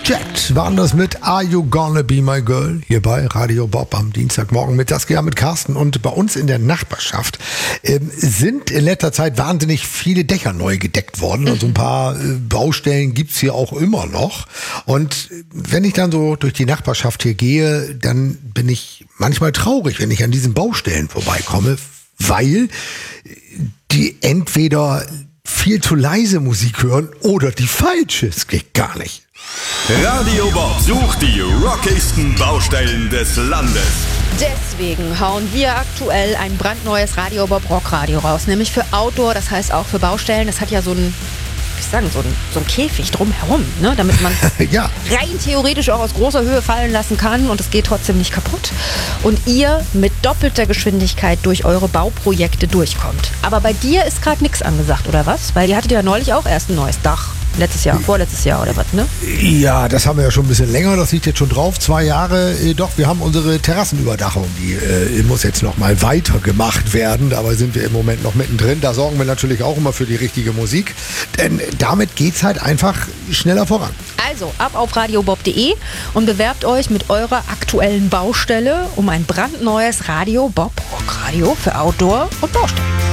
Jet waren das mit Are You Gonna Be My Girl? Hier bei Radio Bob am Dienstagmorgen mit Saskia, mit Carsten. Und bei uns in der Nachbarschaft sind in letzter Zeit wahnsinnig viele Dächer neu gedeckt worden. Also ein paar Baustellen gibt's hier auch immer noch. Und wenn ich dann so durch die Nachbarschaft hier gehe, dann bin ich manchmal traurig, wenn ich an diesen Baustellen vorbeikomme, weil die entweder viel zu leise Musik hören oder die falsche. Es geht gar nicht. Radio Bob sucht die rockigsten Baustellen des Landes. Deswegen hauen wir aktuell ein brandneues Radio Bob Rockradio raus. Nämlich für Outdoor, das heißt auch für Baustellen. Das hat ja so ein Käfig drumherum, ne? Damit man ja. rein theoretisch auch aus großer Höhe fallen lassen kann und es geht trotzdem nicht kaputt. Und ihr mit doppelter Geschwindigkeit durch eure Bauprojekte durchkommt. Aber bei dir ist gerade nichts angesagt, oder was? Weil ihr hattet ja neulich auch erst ein neues Dach. Vorletztes Jahr oder was, ne? Ja, das haben wir ja schon ein bisschen länger, das liegt jetzt schon drauf, 2 Jahre. Doch, wir haben unsere Terrassenüberdachung, die muss jetzt noch mal weiter gemacht werden. Dabei sind wir im Moment noch mittendrin. Da sorgen wir natürlich auch immer für die richtige Musik, denn damit geht's halt einfach schneller voran. Also, ab auf radiobob.de und bewerbt euch mit eurer aktuellen Baustelle um ein brandneues Radio Bob Rockradio für Outdoor und Baustellen.